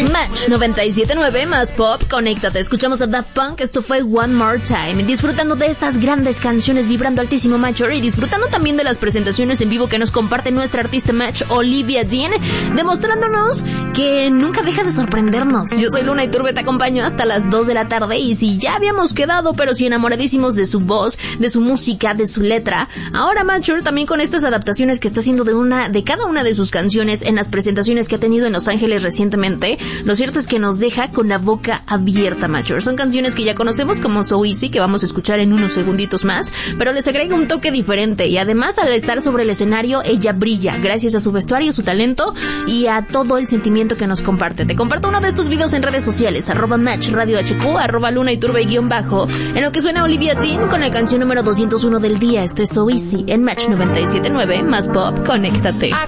Match 97.9 más pop, conéctate. Escuchamos a Daft Punk, esto fue One More Time. Disfrutando de estas grandes canciones, vibrando altísimo Matcher, y disfrutando también de las presentaciones en vivo que nos comparte nuestra artista Match, Olivia Dean, demostrándonos que nunca deja de sorprendernos. Yo soy Luna Iturbe, te acompaño hasta las 2 de la tarde, y si ya habíamos quedado, pero si enamoradísimos de su voz, de su música, de su letra, ahora Matcher también con estas adaptaciones que está haciendo de cada una de sus canciones en las presentaciones que ha tenido en Los Ángeles recientemente. Lo cierto es que nos deja con la boca abierta, Matcher. Son canciones que ya conocemos como So Easy, que vamos a escuchar en unos segunditos más, pero les agrega un toque diferente, y además al estar sobre el escenario ella brilla gracias a su vestuario, su talento y a todo el sentimiento que nos comparte. Te comparto uno de estos videos en redes sociales, @Match Radio HQ, @Luna Iturbe _, en lo que suena Olivia Dean con la canción número 201 del día. Esto es So Easy en Match 97.9 más pop, conéctate.